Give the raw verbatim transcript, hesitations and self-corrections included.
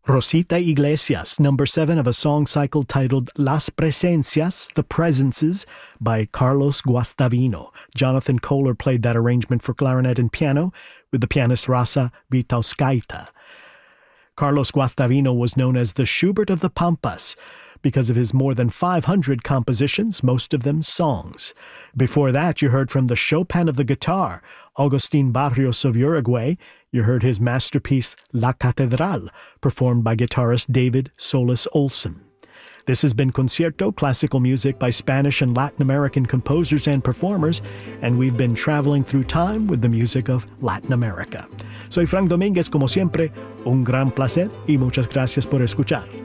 Rosita Iglesias, number seven of a song cycle titled Las Presencias, The Presences, by Carlos Guastavino. Jonathan Kohler played that arrangement for clarinet and piano with the pianist Rasa Vitauskaite. Carlos Guastavino was known as the Schubert of the Pampas because of his more than five hundred compositions, most of them songs. Before that, you heard from the Chopin of the guitar, Agustin Barrios of Uruguay. You heard his masterpiece La Catedral, performed by guitarist David Solis Olsen. This has been Concierto, classical music by Spanish and Latin American composers and performers, and we've been traveling through time with the music of Latin America. Soy Frank Domínguez, como siempre, un gran placer y muchas gracias por escuchar.